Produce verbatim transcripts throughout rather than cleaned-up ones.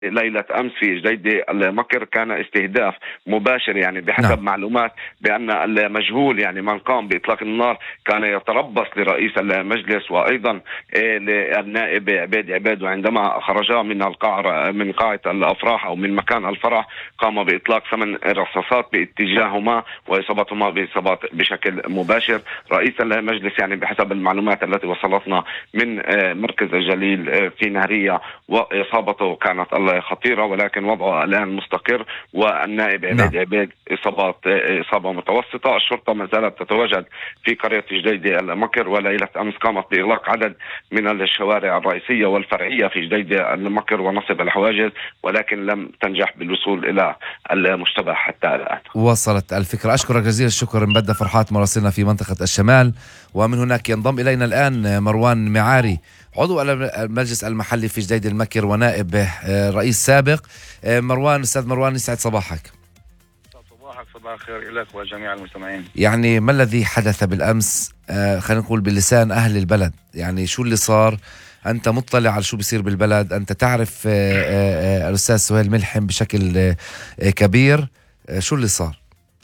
ليلة أمس في جديدة المكر كان استهداف مباشر، يعني بحسب نعم. معلومات بأن المجهول يعني من قام بإطلاق النار كان يتربص لرئيس المجلس وأيضا إيه للنائب عبيد عبيد، وعندما خرجا من القاعة من قاعة الأفراح أو من مكان الفرح قام بإطلاق ثمان رصاصات باتجاههما وإصابتهما بإصابات بشكل مباشر. رئيس المجلس يعني بحسب المعلومات التي وصلتنا من مركز الجليل في نهرية وإصابته كانت خطيرة ولكن وضعه الآن مستقر، والنائب نعم. عبيد عبيد إصابات إصابة متوسطة. الشرطة ما زالت تتواجد في قرية جديدة المكر، وليلة أمس قامت بإغلاق عدد من الشوارع الرئيسية والفرعية في جديدة المكر ونصب الحواجز، ولكن لم تنجح بالوصول إلى المشتبه حتى الآن. وصلت الفكرة. أشكرك جزيل الشكر مبدأ فرحات مراسلنا في منطقة الشمال. ومن هناك ينضم إلينا الآن مروان معاري، عضو المجلس المحلي في جديد المكر ونائب رئيس سابق. مروان، أستاذ مروان، يسعد صباحك. صباحك، صباح الخير لك وجميع المستمعين. يعني ما الذي حدث بالأمس؟ آه خلينا نقول بلسان أهل البلد، يعني شو اللي صار؟ أنت مطلع على شو بيصير بالبلد، أنت تعرف آه آه الأستاذ سهيل ملحم بشكل آه كبير. آه شو اللي صار؟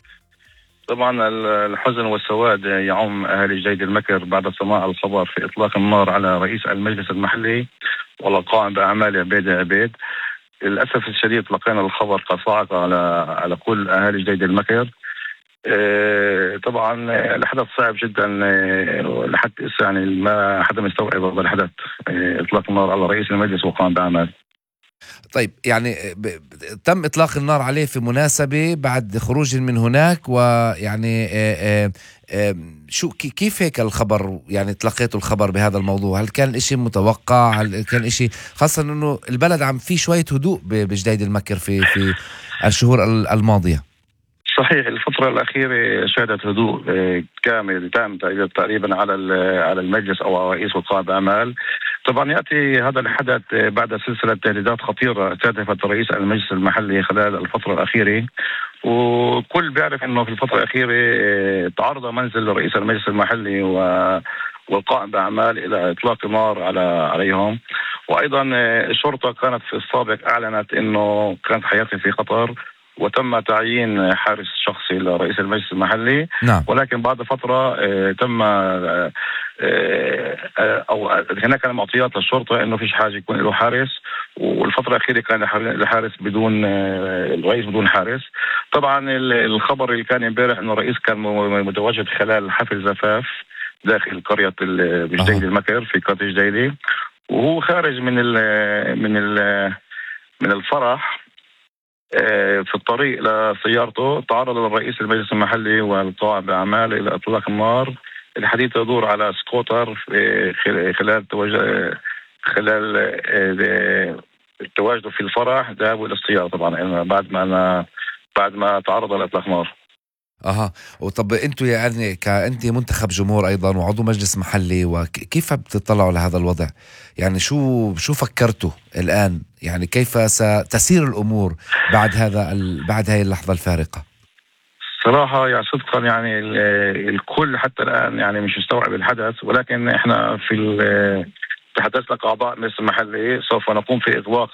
طبعا الحزن والسواد يعم أهل جديد المكر بعد سماع الخبر في إطلاق النار على رئيس المجلس المحلي والقائم بأعمال عبيد عبيد. للأسف الشديد لقينا الخبر كصاعقة على على كل أهل جديد المكر. آه طبعا الحدث صعب جدا، آه لحد يعني ما حدا مستوعب هذا الحدث، آه إطلاق النار على رئيس المجلس والقائم بأعمال. طيب، يعني ب... تم إطلاق النار عليه في مناسبة بعد خروج من هناك، ويعني آآ آآ شو كيف هيك الخبر؟ يعني تلقيتوا الخبر بهذا الموضوع، هل كان إشي متوقع؟ هل كان إشي خاصة إنه البلد عم في شوية هدوء بجديد المكر في في الشهور الماضية؟ صحيح، الفترة الأخيرة شهدت هدوء كامل تام تقريبا على على المجلس أو رئيس وقائم بأعمال. طبعا يأتي هذا الحدث بعد سلسلة تهديدات خطيرة استهدفت رئيس المجلس المحلي خلال الفترة الأخيرة، وكل بيعرف أنه في الفترة الأخيرة تعرض منزل رئيس المجلس المحلي و والقائم بأعمال إلى إطلاق نار على عليهم. وأيضا الشرطة كانت في السابق أعلنت أنه كانت حياته في خطر، وتم تعيين حارس شخصي لرئيس المجلس المحلي. نعم. ولكن بعد فترة اه تم اه اه أو هناك معطيات للشرطة إنه فيش حاجة يكون له حارس، والفترة الأخيرة كان الحارس بدون اه الرئيس بدون حارس. طبعا الخبر اللي كان امبارح إنه الرئيس كان متواجد خلال حفل زفاف داخل قرية بجديد المكر في قرية جديدة، وهو خارج من ال من ال من الفرح في الطريق لسيارته تعرض للرئيس المجلس المحلي والقائم بأعمال إلى إطلاق النار. الحديث يدور على سكوتر خلال خلال تواجده في الفرح ذهبوا إلى السيارة طبعا بعد ما أنا بعد ما تعرض لإطلاق نار. اها. وطب انتوا يعني كأنت منتخب جمهور ايضا وعضو مجلس محلي، وكيف بتطلعوا لهذا الوضع؟ يعني شو شو فكرتوا الآن؟ يعني كيف ستسير الأمور بعد هذا ال... بعد هاي اللحظة الفارقة؟ صراحة يعني صدقا يعني الكل حتى الآن يعني مش مستوعب الحدث، ولكن احنا في تحدثنا كأعضاء المجلس المحلي سوف نقوم في إطلاق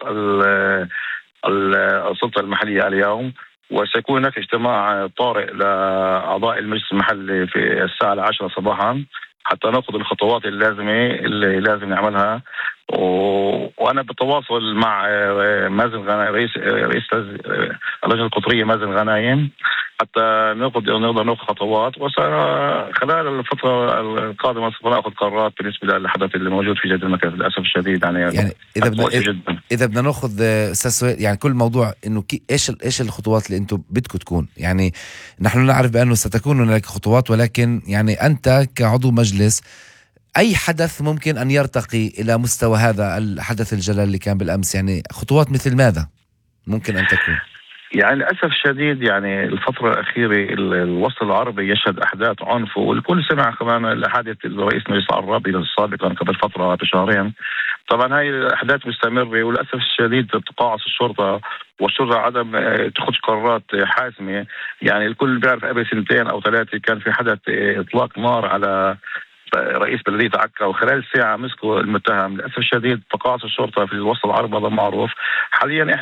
السلطة المحلية اليوم، وسيكون هناك اجتماع طارئ لأعضاء المجلس المحلي في الساعة العاشرة صباحا حتى نأخذ الخطوات اللازمة اللي لازم نعملها. و... وأنا بتواصل مع مازن غنايم رئيس رئيس اللجنة القطرية مازن غنايم حتى نأخذ نقدر نأخذ خطوات، وخلال الفترة القادمة سوف نأخذ قرارات بالنسبة للحدث اللي موجود في جديد المكر للأسف الشديد. يعني, يعني إذا بدنا إذا بدنا نأخذ أستاذ يعني كل موضوع إنه كي إيش إيش الخطوات اللي أنتم بدكم تكون، يعني نحن نعرف بأنه ستكون هناك خطوات، ولكن يعني أنت كعضو مجلس أي حدث ممكن أن يرتقي إلى مستوى هذا الحدث الجلل اللي كان بالأمس، يعني خطوات مثل ماذا ممكن أن تكون؟ يعني للأسف الشديد يعني الفترة الأخيرة الوسط العربي يشهد أحداث عنف، والكل سمع كمان الأحاديث الرئيس مجلس العربي سابقا قبل فترة بشهرين. طبعا هاي الأحداث مستمرة، وللأسف الشديد تقاعس الشرطة والشرطة عدم تأخذ قرارات حاسمة. يعني الكل بيعرف قبل سنتين أو ثلاثة كان في حدث إطلاق نار على رئيس بلدية عكا، وخلال ساعة مسكوا المتهم. للأسف الشديد تقاعس الشرطة في وسط العرب، هذا معروف. حاليا